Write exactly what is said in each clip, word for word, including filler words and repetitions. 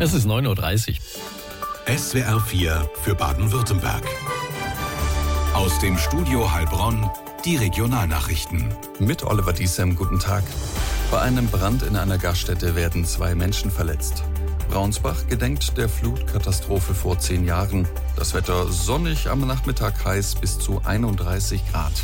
Es ist neun Uhr dreißig. S W R vier für Baden-Württemberg. Aus dem Studio Heilbronn die Regionalnachrichten. Mit Oliver Diesem, guten Tag. Bei einem Brand in einer Gaststätte werden zwei Menschen verletzt. Braunsbach gedenkt der Flutkatastrophe vor zehn Jahren. Das Wetter sonnig, am Nachmittag heiß bis zu einunddreißig Grad.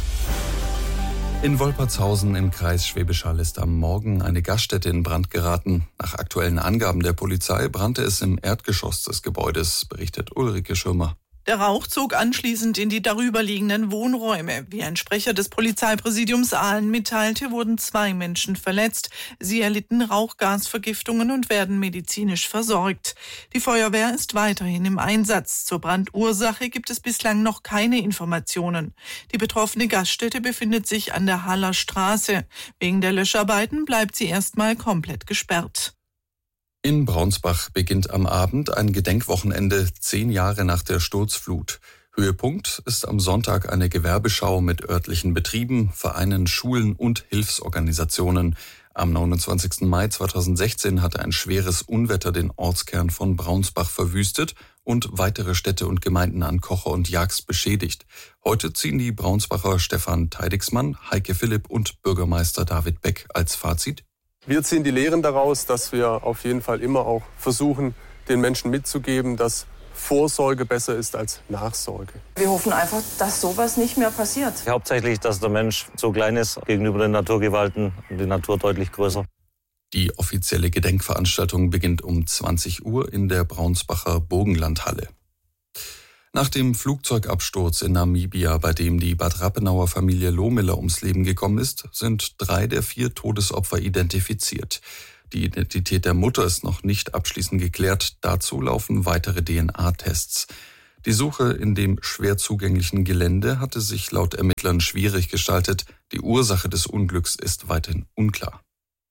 In Wolpertshausen im Kreis Schwäbisch Hall ist am Morgen eine Gaststätte in Brand geraten. Nach aktuellen Angaben der Polizei brannte es im Erdgeschoss des Gebäudes, berichtet Ulrike Schirmer. Der Rauch zog anschließend in die darüberliegenden Wohnräume. Wie ein Sprecher des Polizeipräsidiums Aalen mitteilte, wurden zwei Menschen verletzt. Sie erlitten Rauchgasvergiftungen und werden medizinisch versorgt. Die Feuerwehr ist weiterhin im Einsatz. Zur Brandursache gibt es bislang noch keine Informationen. Die betroffene Gaststätte befindet sich an der Haller Straße. Wegen der Löscharbeiten bleibt sie erstmal komplett gesperrt. In Braunsbach beginnt am Abend ein Gedenkwochenende, zehn Jahre nach der Sturzflut. Höhepunkt ist am Sonntag eine Gewerbeschau mit örtlichen Betrieben, Vereinen, Schulen und Hilfsorganisationen. Am neunundzwanzigsten Mai zweitausendsechzehn hatte ein schweres Unwetter den Ortskern von Braunsbach verwüstet und weitere Städte und Gemeinden an Kocher und Jagst beschädigt. Heute ziehen die Braunsbacher Stefan Teidigsmann, Heike Philipp und Bürgermeister David Beck als Fazit: Wir ziehen die Lehren daraus, dass wir auf jeden Fall immer auch versuchen, den Menschen mitzugeben, dass Vorsorge besser ist als Nachsorge. Wir hoffen einfach, dass sowas nicht mehr passiert. Hauptsächlich, dass der Mensch so klein ist gegenüber den Naturgewalten und die Natur deutlich größer. Die offizielle Gedenkveranstaltung beginnt um zwanzig Uhr in der Braunsbacher Burgenlandhalle. Nach dem Flugzeugabsturz in Namibia, bei dem die Bad Rappenauer Familie Lohmiller ums Leben gekommen ist, sind drei der vier Todesopfer identifiziert. Die Identität der Mutter ist noch nicht abschließend geklärt. Dazu laufen weitere D N A-Tests. Die Suche in dem schwer zugänglichen Gelände hatte sich laut Ermittlern schwierig gestaltet. Die Ursache des Unglücks ist weiterhin unklar.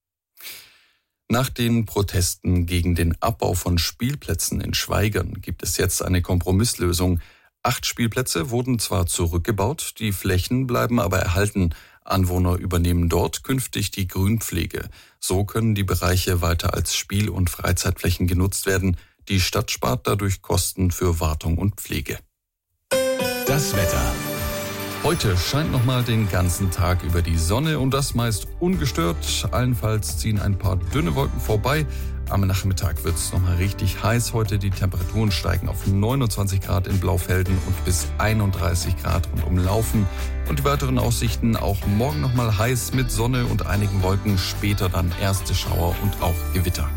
Nach den Protesten gegen den Abbau von Spielplätzen in Schwaigern gibt es jetzt eine Kompromisslösung. Acht Spielplätze wurden zwar zurückgebaut, die Flächen bleiben aber erhalten. Anwohner übernehmen dort künftig die Grünpflege. So können die Bereiche weiter als Spiel- und Freizeitflächen genutzt werden. Die Stadt spart dadurch Kosten für Wartung und Pflege. Das Wetter. Heute scheint nochmal den ganzen Tag über die Sonne und das meist ungestört. Allenfalls ziehen ein paar dünne Wolken vorbei. Am Nachmittag wird es nochmal richtig heiß heute. Die Temperaturen steigen auf neunundzwanzig Grad in Blaufelden und bis einunddreißig Grad und umlaufen. Und die weiteren Aussichten auch morgen nochmal heiß mit Sonne und einigen Wolken. Später dann erste Schauer und auch Gewitter.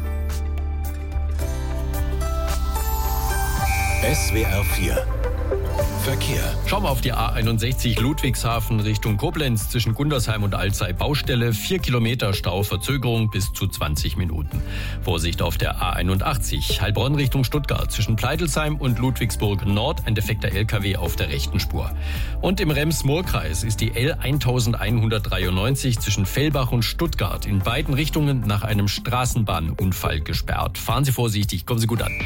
S W R vier Verkehr. Schauen wir auf die A einundsechzig Ludwigshafen Richtung Koblenz zwischen Gundersheim und Alzey Baustelle. Vier Kilometer Stau, Verzögerung bis zu zwanzig Minuten. Vorsicht auf der A einundachtzig Heilbronn Richtung Stuttgart zwischen Pleitelsheim und Ludwigsburg Nord. Ein defekter L K W auf der rechten Spur. Und im Rems-Murr-Kreis ist die L elfhundertdreiundneunzig zwischen Fellbach und Stuttgart in beiden Richtungen nach einem Straßenbahnunfall gesperrt. Fahren Sie vorsichtig, kommen Sie gut an.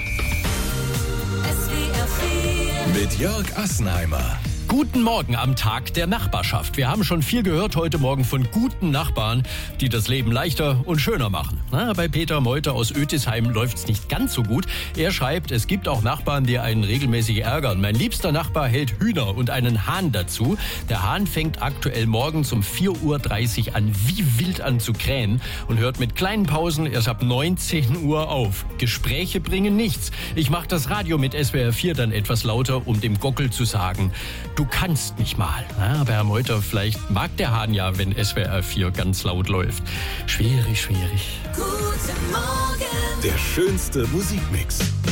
Mit Jörg Assenheimer. Guten Morgen am Tag der Nachbarschaft. Wir haben schon viel gehört heute Morgen von guten Nachbarn, die das Leben leichter und schöner machen. Na, bei Peter Meuter aus Ötisheim läuft's nicht ganz so gut. Er schreibt, es gibt auch Nachbarn, die einen regelmäßig ärgern. Mein liebster Nachbar hält Hühner und einen Hahn dazu. Der Hahn fängt aktuell morgens um vier Uhr dreißig an, wie wild an zu krähen und hört mit kleinen Pausen erst ab neunzehn Uhr auf. Gespräche bringen nichts. Ich mache das Radio mit S W R vier dann etwas lauter, um dem Gockel zu sagen: Du kannst mich mal. Na, aber Herr Meuter, vielleicht mag der Hahn ja, wenn S W R vier ganz laut läuft. Schwierig, schwierig. Guten Morgen. Der schönste Musikmix.